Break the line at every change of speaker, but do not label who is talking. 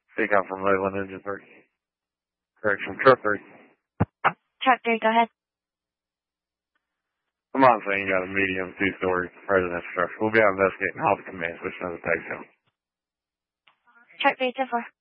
Speak out from Leyland Engine 3. Correction, truck 3.
Truck 3, go ahead.
I'm on saying you got a medium 2-story residential structure. We'll be out investigating all the commands, which another takedown.
Truck 3 to 4.